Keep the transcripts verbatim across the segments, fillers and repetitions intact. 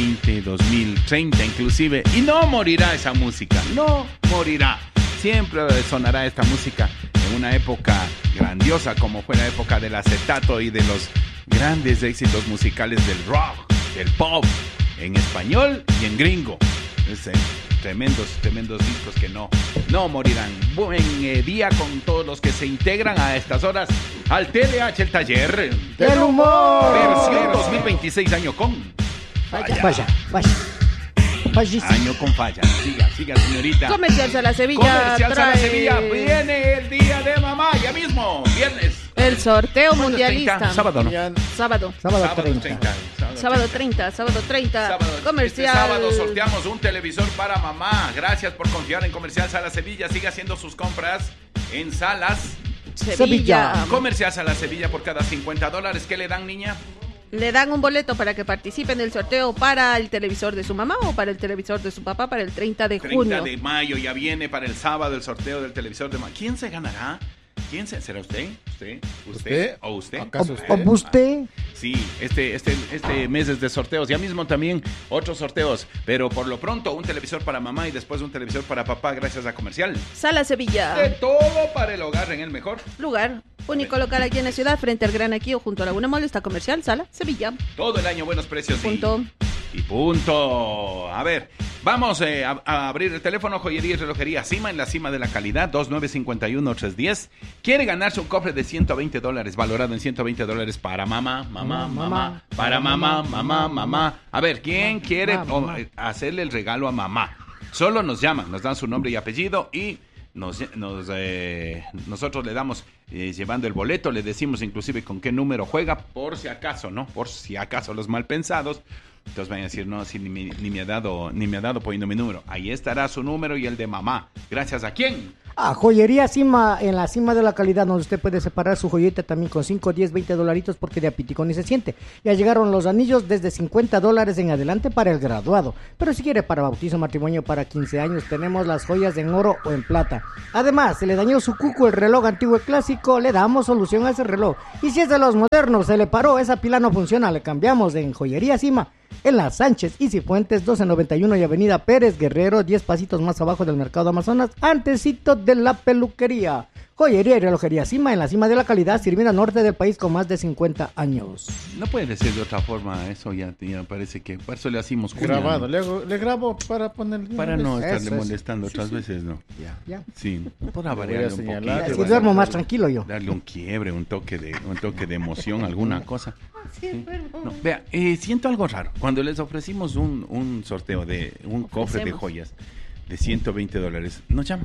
veinte, dos mil treinta inclusive, y no morirá esa música, no morirá. Siempre sonará esta música en una época grandiosa como fue la época del acetato y de los grandes éxitos musicales del rock, del pop, en español y en gringo. Es, eh, tremendos, tremendos discos que no, no morirán. Buen eh, día con todos los que se integran a estas horas al T D A H, el taller del humor. Versión dos mil veintiséis, año con falla. Vaya, vaya. Fallísimo. Año con falla. Siga, siga, señorita. Comercial Sala Sevilla. Comercial trae... Sala Sevilla. Viene el día de mamá, ya mismo, viernes. El sorteo mundialista. treinta, sábado, ¿no? Sábado. Sábado treinta. treinta. Sábado treinta, sábado treinta. Sábado. Comercial. Este sábado sorteamos un televisor para mamá. Gracias por confiar en Comercial Sala Sevilla. Siga haciendo sus compras en Salas Sevilla. Sevilla. Comercial Sala Sevilla por cada cincuenta dólares. ¿Qué le dan, niña? Le dan un boleto para que participe en el sorteo para el televisor de su mamá o para el televisor de su papá para el treinta de junio. treinta de mayo, ya viene para el sábado el sorteo del televisor de mamá. ¿Quién se ganará? ¿Quién se, ¿Será usted? ¿Usted? ¿Usted? ¿Usted? ¿O usted? ¿Acaso ¿O usted? usted? Sí, este, este, este mes es de sorteos. Ya mismo también otros sorteos. Pero por lo pronto, un televisor para mamá y después un televisor para papá gracias a Comercial. Sala Sevilla. De todo para el hogar en el mejor Lugar único local aquí en la ciudad, frente al Gran Aquí o junto a Laguna Mall, está Comercial Sala Sevilla. Todo el año buenos precios. Punto. Y, y punto. A ver, vamos eh, a, a abrir el teléfono. Joyería y relojería Cima, en la cima de la calidad. dos nueve cinco uno, tres uno cero. Quiere ganarse un cofre de ciento veinte dólares, valorado en ciento veinte dólares para mamá, mamá, mamá, mamá, para mamá, mamá, mamá. A ver, ¿quién mamá, quiere mamá, mamá. hacerle el regalo a mamá? Solo nos llaman, nos dan su nombre y apellido y nos, nos, eh, nosotros le damos eh, llevando el boleto, le decimos inclusive con qué número juega, por si acaso, ¿no? Por si acaso los mal pensados. Entonces van a decir, no, si ni, me- ni me ha dado, ni me ha dado poniendo mi número. Ahí estará su número y el de mamá. ¿Gracias a quién? Ah, Joyería Cima, en la cima de la calidad, donde usted puede separar su joyeta también con cinco, diez, veinte dolaritos, porque de apiticón ni se siente. Ya llegaron los anillos desde cincuenta dólares en adelante para el graduado. Pero si quiere para bautizo, matrimonio, para quince años, tenemos las joyas en oro o en plata. Además, se le dañó su cuco, el reloj antiguo y clásico, le damos solución a ese reloj. Y si es de los modernos, se le paró, esa pila no funciona, le cambiamos en Joyería Cima. En la Sánchez y Cifuentes, doce noventa y uno y Avenida Pérez Guerrero, diez pasitos más abajo del Mercado Amazonas, antecito de la peluquería. Joyería y relojería Cima, en la cima de la calidad, sirviendo al norte del país con más de cincuenta años. No puede decir de otra forma, eso ya, ya parece que por eso le hacemos cuña, Grabado, ¿no? le, hago- le grabo para ponerle. Para no Eso, estarle eso. molestando otras Sí, sí. veces, ¿no? Ya. Ya. Sí, para Voy a variarle un señalar. poquito. Así vas a duermo más darle- tranquilo yo. Darle un quiebre, un toque de, un toque de emoción, alguna cosa. Sí. No, vea, eh, siento algo raro. Cuando les ofrecimos un, un sorteo de un cofre de Ofrecemos. joyas de ciento veinte dólares, nos llaman.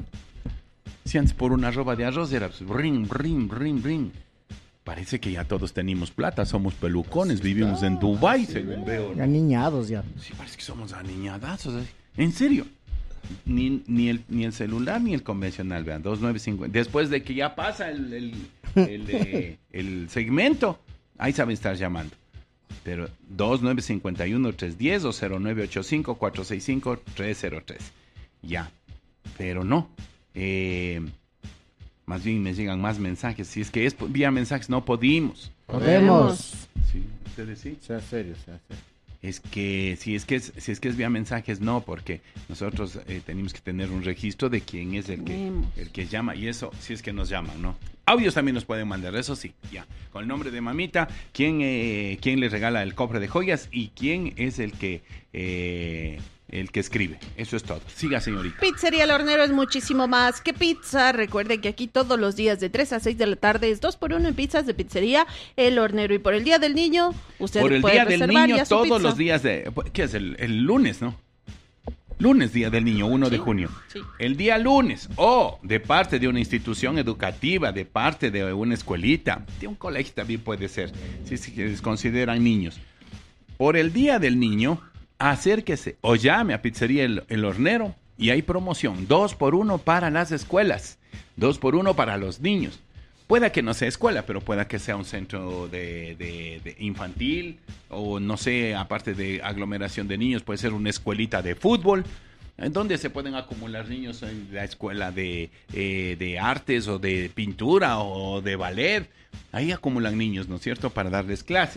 Si antes por una arroba de arroz era pues, ring, ring, ring, ring. Parece que ya todos tenemos plata, somos pelucones, vivimos en Dubái, según veo. ¿no? Ya niñados ya. Sí, parece que somos aniñadazos. ¿eh? En serio. Ni, ni, el, ni el celular ni el convencional, vean, dos nueve cinco. Después de que ya pasa el, el, el, eh, el segmento, ahí saben estar llamando. Pero dos nueve cinco uno, tres uno cero o cero nueve ocho cinco, cuatro seis cinco, tres cero tres. Ya. Pero no. Eh, más bien me llegan más mensajes. Si es que es vía mensajes, no podemos. Podemos. Sí, ustedes sí. Sea serio, sea serio. Es que si es que es, si es que es vía mensajes, no, porque nosotros eh, tenemos que tener un registro de quién es el que, Tenemos. el que llama, y eso si es que nos llaman, ¿no? Audios también nos pueden mandar, eso sí, ya. Con el nombre de mamita, quién, eh, quién le regala el cofre de joyas y quién es el que eh, el que escribe. Eso es todo. Siga, señorita. Pizzería El Hornero es muchísimo más que pizza. Recuerde que aquí todos los días de tres a seis de la tarde es dos por uno en pizzas de Pizzería El Hornero. Y por el Día del Niño, usted Por el puede Día del reservar Niño, ya su todos pizza. los días de... ¿Qué es? El, el lunes, ¿no? Lunes, Día del Niño, uno de Sí, junio. sí. El día lunes, o de parte de una institución educativa, de parte de una escuelita, de un colegio también puede ser, si se les consideran niños. Por el Día del Niño, acérquese o llame a Pizzería El, El Hornero y hay promoción, dos por uno para las escuelas, dos por uno para los niños. Pueda que no sea escuela, pero pueda que sea un centro de, de- de infantil o no sé, aparte de aglomeración de niños, puede ser una escuelita de fútbol, en donde se pueden acumular niños en la escuela de, eh, de artes o de pintura o de ballet. Ahí acumulan niños, ¿no es cierto?, para darles clases.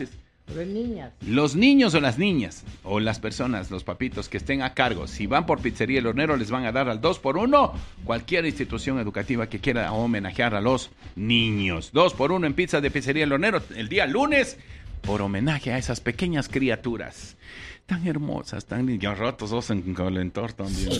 De niñas. Los niños o las niñas, o las personas, los papitos que estén a cargo, si van por Pizzería El Hornero, les van a dar al dos por uno cualquier institución educativa que quiera homenajear a los niños. dos por uno en pizza de Pizzería El Hornero el día lunes, por homenaje a esas pequeñas criaturas tan hermosas, tan niños rotos, dos en calentor también.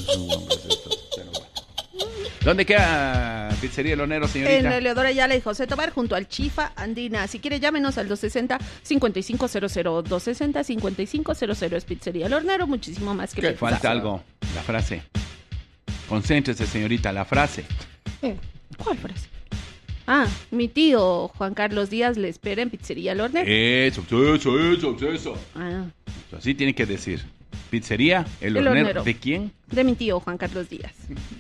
¿Dónde queda Pizzería El Hornero, señorita? En Leodora Ayala y José Tobar, junto al Chifa Andina. Si quiere, llámenos al dos sesenta, cincuenta y cinco cero cero. dos sesenta, cincuenta y cinco cero cero es Pizzería El Hornero. Muchísimo más que ¿Qué? pizza. Falta algo, la frase. Concéntrese, señorita, la frase. ¿Cuál frase? Ah, mi tío Juan Carlos Díaz le espera en Pizzería El Hornero. Eso, eso, eso, eso. Ah, Así tiene que decir. Pizzería El El Hornero. Hornero. ¿De quién? de mi tío Juan Carlos Díaz.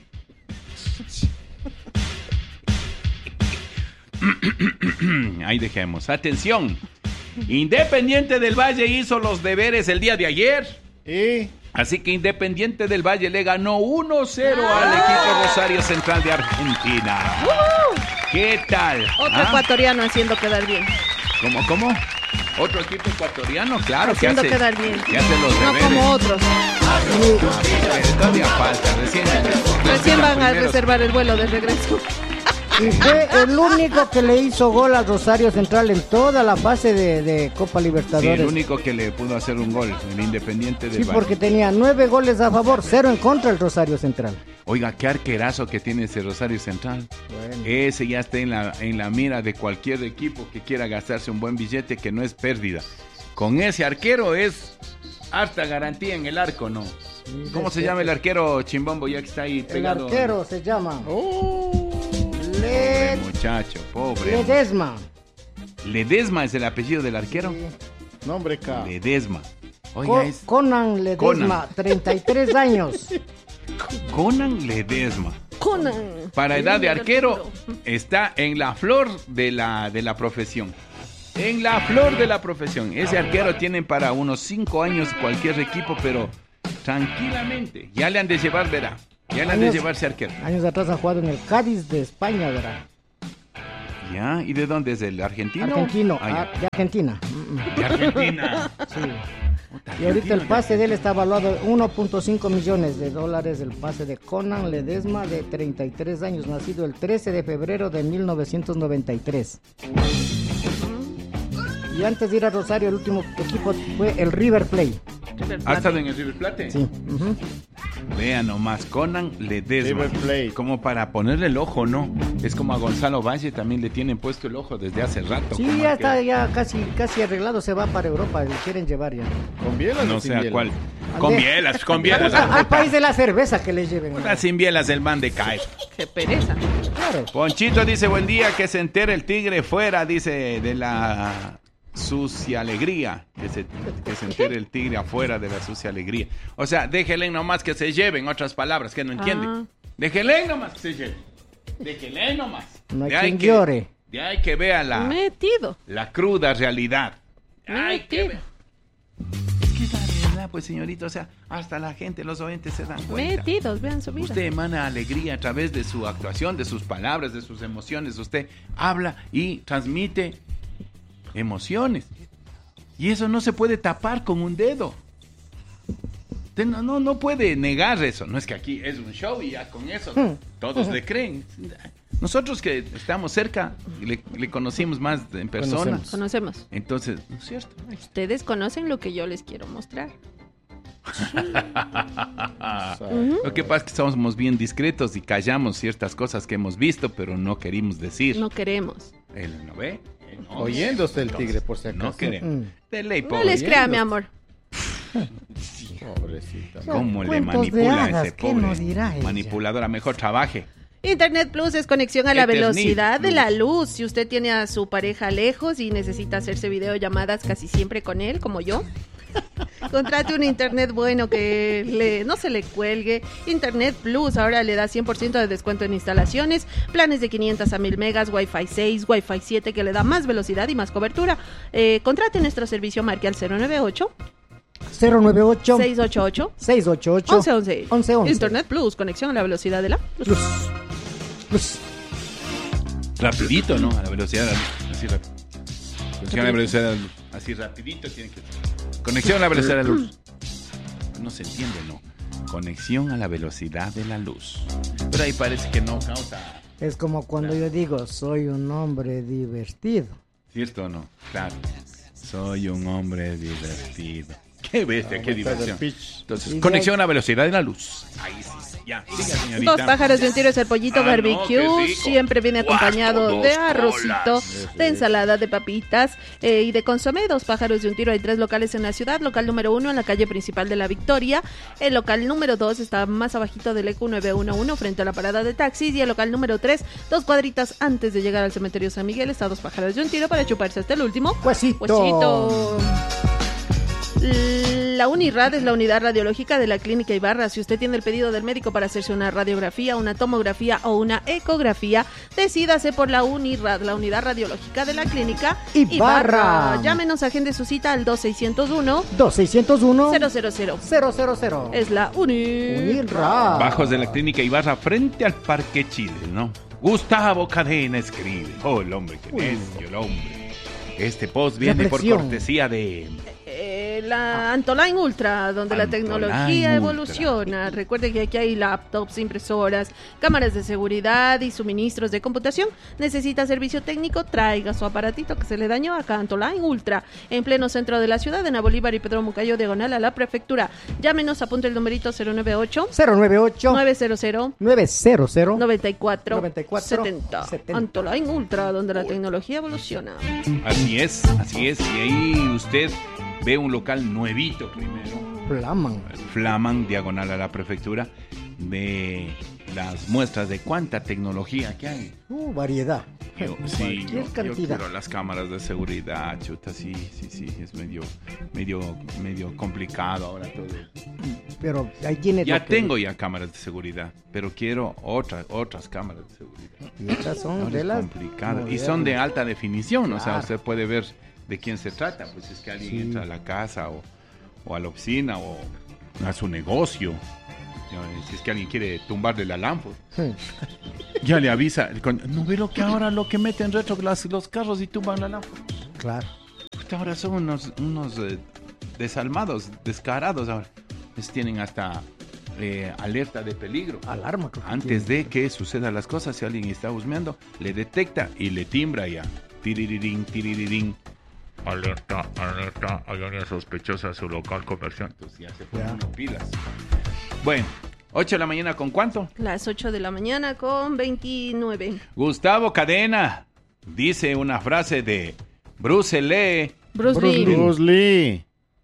Ahí dejemos. Atención. Independiente del Valle hizo los deberes el día de ayer. Y Así que Independiente del Valle le ganó uno cero al equipo Rosario Central de Argentina. ¿Qué tal? Otro ¿Ah? ecuatoriano haciendo quedar bien. ¿Cómo, cómo? ¿Otro equipo ecuatoriano? Claro, que Haciendo hace, quedar bien. que hace los No deberes. como otros. Pero todavía falta, recién. Recién van a primeros. reservar el vuelo de regreso. Y fue el único que le hizo gol al Rosario Central en toda la fase de, de Copa Sí, Libertadores. el único que le pudo hacer un gol, el Independiente del Sí, Valle. porque tenía nueve goles a favor, cero en contra el Rosario Central. Oiga, qué arquerazo que tiene ese Rosario Central. Bueno. Ese ya está en la, en la mira de cualquier equipo que quiera gastarse un buen billete, que no es pérdida. Con ese arquero es harta garantía en el arco, ¿no? ¿Cómo se llama el arquero Chimbombo ya que está ahí El pegado? arquero se llama Oh, Pobre Le... muchacho, pobre. Ledesma. Ledesma es el apellido del arquero. nombre K. Ledesma. Co- Oiga, es Conan Ledesma, Conan. treinta y tres años. Conan Ledesma. Conan. Para edad de Arturo. arquero, está en la flor de la, de la profesión. En la flor de la profesión. Ese arquero tiene para unos cinco años cualquier equipo, pero tranquilamente. Ya le han de llevar, verá. Ya le han de Años- llevarse arquero. Años atrás ha jugado en el Cádiz de España, ¿verdad? ¿Ya? ¿Y de dónde es el argentino? Argentino, Ah, ya. ah, de Argentina. Mm, mm. De Argentina. Sí. Y ahorita el pase de él está evaluado en uno punto cinco millones de dólares. El pase de Conan Ledesma, de treinta y tres años, nacido el trece de febrero de mil novecientos noventa y tres. Y antes de ir a Rosario, el último equipo fue el River Plate. ¿Ha estado en el River Plate? Sí. ujú. Vean nomás, Conan Ledesma. River Plate. Como para ponerle el ojo, ¿no? Es como a Gonzalo Valle también le tienen puesto el ojo desde hace rato. Sí, como ya arquero. está ya casi, casi arreglado, se va para Europa, le quieren llevar ya. ¿Con bielas No o sin sé a bielas? cuál. Con bielas, con bielas. Al, al país de la cerveza que le lleven. Puta, sin bielas el man de cae. Qué pereza. Claro. Ponchito dice, buen día, que se entere el tigre fuera, dice, de la sucia alegría. Que se, que se entere el tigre afuera de la sucia alegría. O sea, déjenle nomás que se lleven, otras palabras, que no entiende. Ah. Déjenle nomás que se lleven. Déjenle nomás. No hay De ahí quien que- llore. De ahí que vea la, Metido. la cruda realidad. Ay, que Metido. vea. Es que es la verdad, pues, señorito, o sea, hasta la gente, los oyentes se dan cuenta. Metidos, vean su vida. Usted emana alegría a través de su actuación, de sus palabras, de sus emociones. Usted habla y transmite emociones. Y eso no se puede tapar con un dedo. Usted no, no, no puede negar eso. No es que aquí es un show y ya con eso todos le creen. Nosotros que estamos cerca, le, le conocimos más en persona. Conocemos. Conocemos. Entonces, ¿no es cierto? Ustedes conocen lo que yo les quiero mostrar. Lo que pasa es que somos bien discretos y callamos ciertas cosas que hemos visto, pero no queremos decir. No queremos. Él no ve. Él no Oyéndose el Entonces, tigre, por si acaso. No queremos. Mm. De ley, No pobre. les crea, mi amor. Pobrecita. ¿Cómo le Cuentos de manipula a hadas, ese ¿qué pobre nos dirá ella? manipuladora? Mejor trabaje. Internet Plus es conexión a la Eternit velocidad de Plus. la luz. Si usted tiene a su pareja lejos y necesita hacerse videollamadas casi siempre con él, como yo, contrate un internet bueno que le, no se le cuelgue. Internet Plus ahora le da cien por ciento de descuento en instalaciones, planes de quinientos a mil megas, Wi-Fi seis, Wi-Fi siete que le da más velocidad y más cobertura. Eh, contrate nuestro servicio, marque al cero nueve ocho, cero nueve ocho, seis ocho ocho, seis ocho ocho, once once. once once. Internet Plus, conexión a la velocidad de la luz. Plus. Plus. Rapidito, ¿no? A la velocidad de la luz. Así rápido. Funciona a la velocidad de la luz. Así rapidito tiene que... Conexión a la velocidad de la luz. No se entiende, ¿no? Conexión a la velocidad de la luz. Pero ahí parece que no causa... Es como cuando yo digo, soy un hombre divertido. ¿Cierto o no? Claro. Soy un hombre divertido. Qué bestia, qué diversión. Entonces, Y conexión ya- a velocidad de la luz. Ahí sí, sí. Ya, siga, señorita. Dos pájaros de un tiro es el pollito Ah, no, barbecue. qué rico. Siempre viene acompañado Guau, de dos arrocito, colas. de ensalada de papitas eh, y de consomé. Dos pájaros de un tiro. Hay tres locales en la ciudad. Local número uno en la calle principal de La Victoria. El local número dos está más abajito del E Q nueve uno uno frente a la parada de taxis. Y el local número tres, dos cuadritas antes de llegar al cementerio San Miguel, está Dos pájaros de un tiro para chuparse hasta el último Huesito. Huesito. La UNIRAD es la unidad radiológica de la Clínica Ibarra. Si usted tiene el pedido del médico para hacerse una radiografía, una tomografía o una ecografía, decídase por la UNIRAD, la unidad radiológica de la Clínica Ibarra. Ibarra. Llámenos, agende su cita al dos seiscientos uno dos seiscientos uno cero cero cero. cero cero cero. Es la UNI. Unirra. Bajos de la Clínica Ibarra frente al Parque Chile, ¿no? Gustavo Cadena escribe. Oh, el hombre, que necio, el hombre. Este post viene por Reflexión. cortesía de... Eh, la Antoline Ultra, donde la Antoline tecnología Ultra. evoluciona. Recuerde que aquí hay laptops, impresoras, cámaras de seguridad y suministros de computación. Necesita servicio técnico, traiga su aparatito que se le dañó acá a Antoline Ultra, en pleno centro de la ciudad, en Bolívar y Pedro Mucayo, diagonal a la prefectura. Llámenos, apunte el numerito cero nueve ocho cero nueve ocho nueve cero cero nueve cero cero noventa y cuatro noventa y cuatro setenta. setenta. Antoline Ultra, donde la tecnología evoluciona. Así es, así es. Y ahí usted ve un local nuevito primero. Flaman. Flaman, diagonal a la prefectura. Ve las muestras de cuánta tecnología que hay. Uh, variedad. Yo, sí, Cualquier yo, yo cantidad. quiero las cámaras de seguridad, chuta, sí, sí, sí, es medio, medio, medio complicado ahora todo. Pero ahí tiene Ya lo que- tengo ya cámaras de seguridad, pero quiero otras, otras cámaras de seguridad. Y estas son Ahora de es las complicado. Y modernas. son de alta definición, o sea, Claro. usted puede ver de quién se trata, pues es que alguien Sí. entra a la casa o, o a la oficina o a su negocio. Ya, Si es que alguien quiere tumbarle la lámpara, Sí. ya le avisa. con- No ve lo que ahora lo que meten retro las- los carros y tumban la lámpara. Claro. Puta, ahora son unos, unos eh, desalmados, descarados ahora. Les tienen hasta eh, alerta de peligro. Alarma. creo que Antes tiene. de que sucedan las cosas, si alguien está husmeando, le detecta y le timbra ya. Tiririrín, tiririrín. Alerta, alerta, hay alguien sospechosa en su local comercial. Entonces ya se ponen Ya. unas pilas. Bueno, ocho de la mañana, ¿con cuánto? Las ocho de la mañana con veintinueve. Gustavo Cadena dice una frase de Bruce Lee. Bruce, Bruce Lee. Lee. Bruce Lee.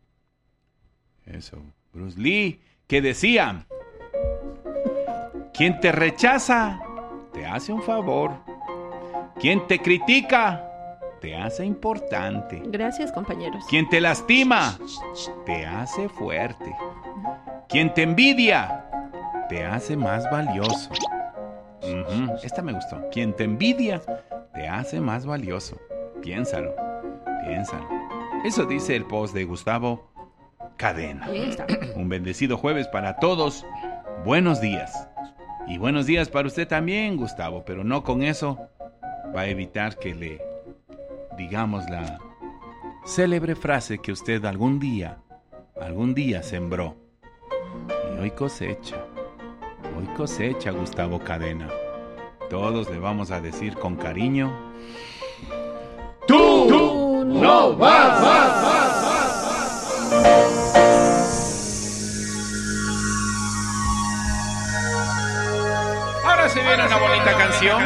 Eso, Bruce Lee, que decía: quien te rechaza, te hace un favor. Quien te critica, te hace importante. Gracias, compañeros. Quien te lastima, te hace fuerte. Quien te envidia, te hace más valioso. Ujú, esta me gustó. Quien te envidia, te hace más valioso. Piénsalo, piénsalo. Eso dice el post de Gustavo Cadena. Ahí está. Un bendecido jueves para todos. Buenos días. Y buenos días para usted también, Gustavo. Pero no con eso va a evitar que le digamos la célebre frase que usted algún día, algún día sembró. Y hoy cosecha. Hoy cosecha, Gustavo Cadena. Todos le vamos a decir con cariño: ¡Tú, Tú no vas, vas, vas! Ahora se viene una bonita canción.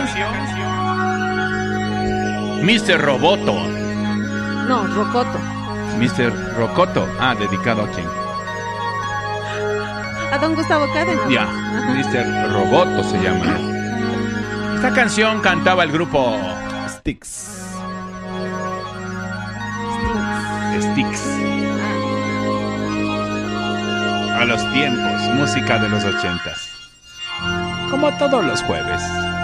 mister Roboto. No, Rocoto. mister Rocoto. Ah, dedicado a quién. A don Gustavo Cadena. Ya, Ajá. mister Roboto se llama. Esta canción cantaba el grupo Sticks. Styx. A los tiempos, música de los ochentas. Como todos los jueves.